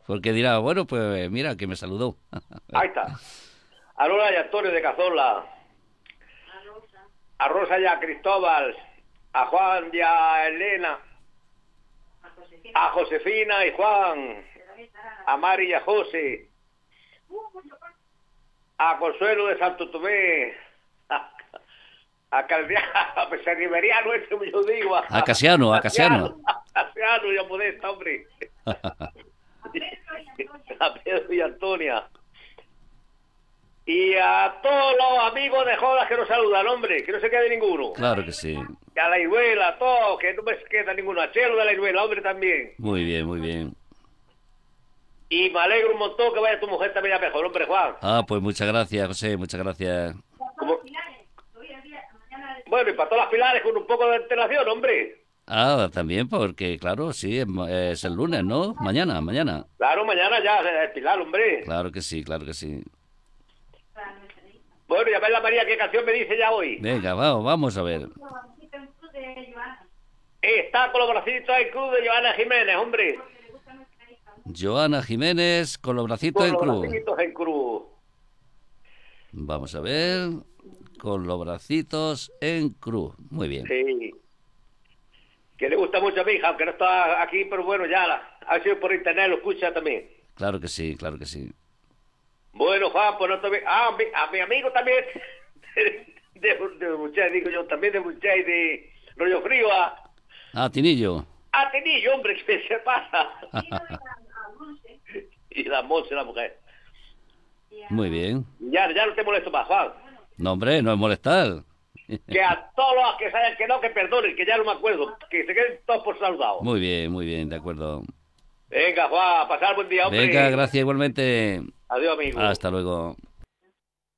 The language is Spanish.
Porque dirá, bueno, pues mira, que me saludó. Ahí está. A Lola y Antonio de Cazorla. A Rosa y a Cristóbal. A Juan y a Elena. A Josefina y Juan. A Mari y a José. A Consuelo de Santo Tomé. A Calviano, pues a Riveriano, ese yo digo. A Casiano, a Casiano. A Casiano, ya modesta, hombre. A Pedro y Antonia. Y a todos los amigos de Jodas que nos saludan, hombre, que no se quede ninguno. Claro que sí. Y a la Iruela, a todos, que no me queda ninguno. A Chelo de la Iruela, hombre, también. Muy bien, muy bien. Y me alegro un montón que vaya tu mujer también a mejor, hombre, Juan. Ah, pues muchas gracias, José, muchas gracias. Como... Bueno, y para todas las pilares con un poco de antelación, hombre. Ah, también porque, claro, sí, es el lunes, ¿no? Mañana. Claro, mañana ya, el pilar, hombre. Claro que sí, claro que sí. Bueno, y a ver la María qué canción me dice ya hoy. Venga, vamos a ver. Está con los bracitos en cruz de Joana Jiménez, hombre. Joana Jiménez con los bracitos Con en los cruz. bracitos en cruz. Vamos a ver. Con los bracitos en cruz. Muy bien. Sí. Que le gusta mucho a mi hija, aunque no está aquí, pero bueno, ya ha sido por internet, lo escucha también. Claro que sí, claro que sí. Bueno, Juan, pues no te... a mi amigo también, de Buchay, digo yo, también de Buchay, de Rollo Frío, Tinillo. a Tenillo, hombre, que se pasa. Y la Monse, la mujer. Muy bien. Ya no te molesto más, Juan. No, hombre, no es molestar. Que a todos los que saben que no, que perdonen, que ya no me acuerdo, que se queden todos por saludados. Muy bien, de acuerdo. Venga, Juan, pasar buen día, hombre. Venga, gracias igualmente. Adiós, amigo. Hasta luego.